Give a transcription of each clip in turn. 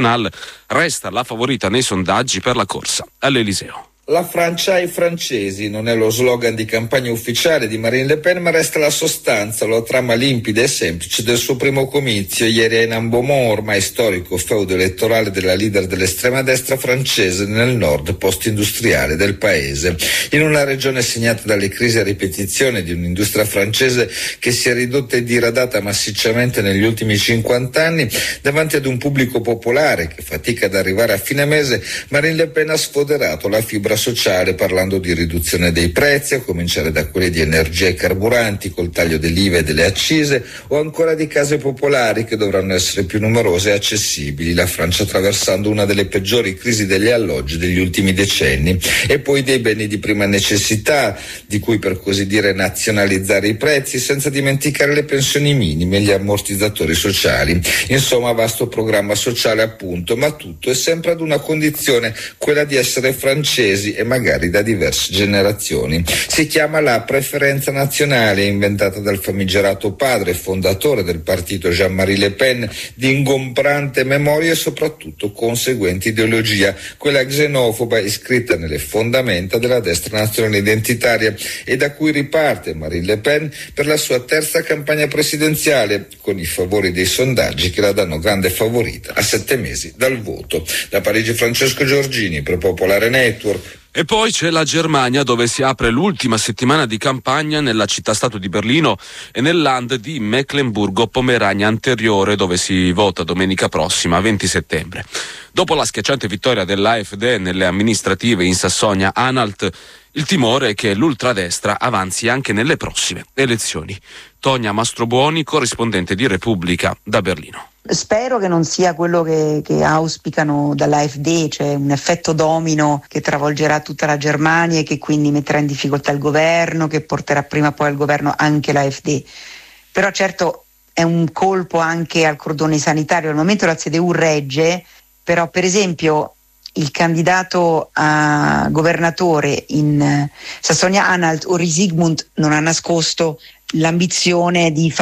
resta la favorita nei sondaggi per la corsa all'Eliseo. La Francia ai francesi non è lo slogan di campagna ufficiale di Marine Le Pen, ma resta la sostanza, la trama limpida e semplice del suo primo comizio ieri a Hénin-Beaumont, ormai storico feudo elettorale della leader dell'estrema destra francese nel nord post-industriale del paese. In una regione segnata dalle crisi a ripetizione di un'industria francese che si è ridotta e diradata massicciamente negli ultimi 50 anni, davanti ad un pubblico popolare che fatica ad arrivare a fine mese, Marine Le Pen ha sfoderato la fibra sociale parlando di riduzione dei prezzi, a cominciare da quelli di energia e carburanti col taglio dell'IVA e delle accise, o ancora di case popolari che dovranno essere più numerose e accessibili, la Francia attraversando una delle peggiori crisi degli alloggi degli ultimi decenni, e poi dei beni di prima necessità, di cui per così dire nazionalizzare i prezzi, senza dimenticare le pensioni minime e gli ammortizzatori sociali. Insomma, vasto programma sociale appunto, ma tutto è sempre ad una condizione, quella di essere francesi e magari da diverse generazioni. Si chiama la preferenza nazionale, inventata dal famigerato padre fondatore del partito Jean-Marie Le Pen, di ingombrante memoria e soprattutto conseguente ideologia, quella xenofoba iscritta nelle fondamenta della destra nazionale identitaria, e da cui riparte Marine Le Pen per la sua terza campagna presidenziale, con i favori dei sondaggi che la danno grande favorita a 7 mesi dal voto. Da Parigi Francesco Giorgini per Popolare Network. E poi c'è la Germania, dove si apre l'ultima settimana di campagna nella città-stato di Berlino e nel Land di Mecklenburgo-Pomerania Anteriore, dove si vota domenica prossima, 20 settembre. Dopo la schiacciante vittoria dell'AfD nelle amministrative in Sassonia-Anhalt, il timore è che l'ultradestra avanzi anche nelle prossime elezioni. Tonia Mastrobuoni, corrispondente di Repubblica da Berlino. Spero che non sia quello che auspicano dall'AfD, cioè un effetto domino che travolgerà tutta la Germania e che quindi metterà in difficoltà il governo, che porterà prima o poi al governo anche l'AfD. Però certo è un colpo anche al cordone sanitario. Al momento la CDU regge, però per esempio il candidato a governatore in Sassonia-Anhalt, Uri Zygmunt, non ha nascosto l'ambizione di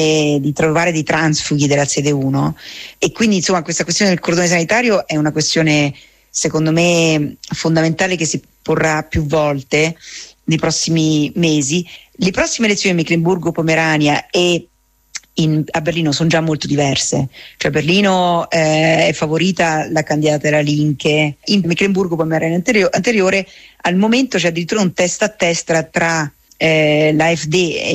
trovare dei transfughi della CDU, no? E quindi insomma questa questione del cordone sanitario è una questione secondo me fondamentale che si porrà più volte nei prossimi mesi. Le prossime elezioni in Mecklenburgo-Pomerania e a Berlino sono già molto diverse, cioè a Berlino è favorita la candidata della Linke, in Mecklenburgo-Pomerania anteriore al momento c'è addirittura un testa a testa tra l'AfD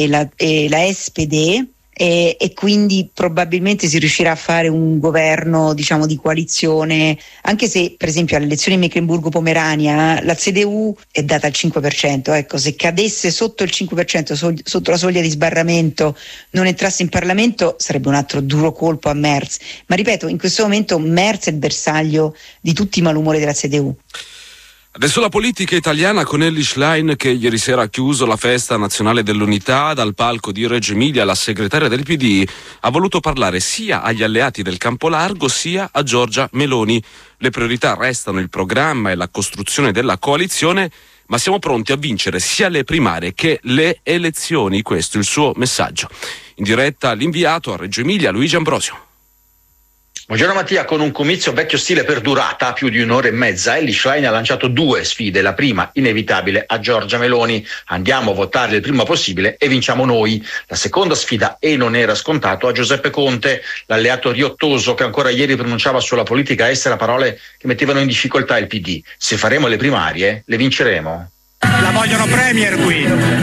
e la SPD, e quindi probabilmente si riuscirà a fare un governo diciamo di coalizione, anche se per esempio alle elezioni in Mecklenburgo-Pomerania la CDU è data al 5%, ecco, se cadesse sotto il 5%, sotto la soglia di sbarramento, non entrasse in Parlamento, sarebbe un altro duro colpo a Merz, ma ripeto, in questo momento Merz è il bersaglio di tutti i malumori della CDU. Adesso la politica italiana con Elly Schlein, che ieri sera ha chiuso la festa nazionale dell'unità. Dal palco di Reggio Emilia la segretaria del PD ha voluto parlare sia agli alleati del campo largo sia a Giorgia Meloni. Le priorità restano il programma e la costruzione della coalizione, ma siamo pronti a vincere sia le primarie che le elezioni. Questo è il suo messaggio. In diretta l'inviato a Reggio Emilia, Luigi Ambrosio. Buongiorno Mattia, con un comizio vecchio stile per durata, più di un'ora e mezza, Elly Schlein ha lanciato 2 sfide, la prima inevitabile a Giorgia Meloni, andiamo a votare il prima possibile e vinciamo noi. La seconda sfida, e non era scontato, a Giuseppe Conte, l'alleato riottoso che ancora ieri pronunciava sulla politica estera parole che mettevano in difficoltà il PD. Se faremo le primarie, le vinceremo. La vogliono premier qui?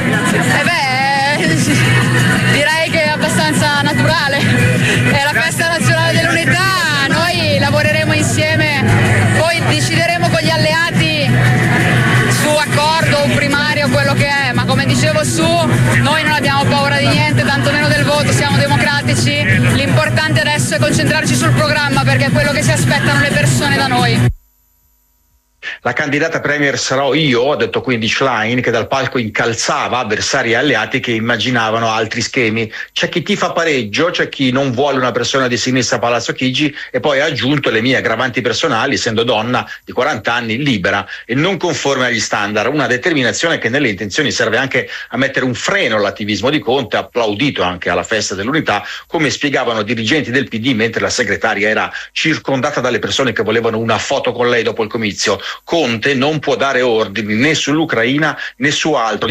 Direi che è abbastanza naturale, è la festa nazionale dell'unità, noi lavoreremo insieme, poi decideremo con gli alleati su accordo, un primario, quello che è, ma come dicevo noi non abbiamo paura di niente, tantomeno del voto, siamo democratici, l'importante adesso è concentrarci sul programma perché è quello che si aspettano le persone da noi. La candidata premier sarò io, ha detto quindi Schlein, che dal palco incalzava avversari e alleati che immaginavano altri schemi. C'è chi tifa pareggio, c'è chi non vuole una persona di sinistra a Palazzo Chigi, e poi ha aggiunto le mie aggravanti personali, essendo donna di 40 anni, libera e non conforme agli standard. Una determinazione che nelle intenzioni serve anche a mettere un freno all'attivismo di Conte, applaudito anche alla festa dell'unità, come spiegavano dirigenti del PD mentre la segretaria era circondata dalle persone che volevano una foto con lei dopo il comizio. Conte non può dare ordini né sull'Ucraina né su altro.